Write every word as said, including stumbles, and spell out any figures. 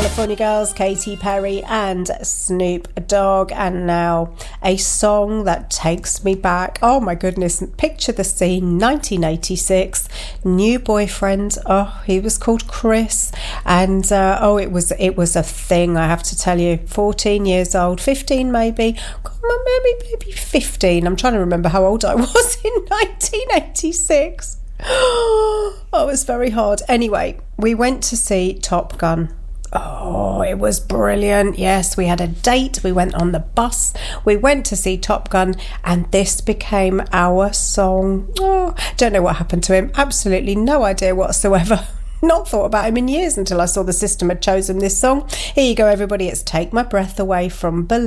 California Girls, Katy Perry and Snoop Dogg, and now a song that takes me back. Oh my goodness, picture the scene, nineteen eighty-six, new boyfriend. Oh, he was called Chris, and uh, oh, it was it was a thing, I have to tell you. fourteen years old, fifteen maybe, maybe maybe fifteen. I'm trying to remember how old I was in nineteen eighty-six. Oh, it's very hard. Anyway, we went to see Top Gun. Oh, it was brilliant. Yes, we had a date. We went on the bus. We went to see Top Gun, and this became our song. Oh, don't know what happened to him. Absolutely no idea whatsoever. Not thought about him in years until I saw the system had chosen this song. Here you go, everybody. It's Take My Breath Away from Below.